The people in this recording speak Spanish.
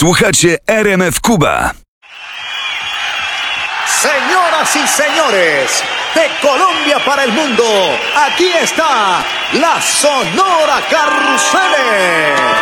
Słuchacie RMF Cuba. Señoras y señores, de Colombia para el mundo, aquí está la Sonora Carrusel.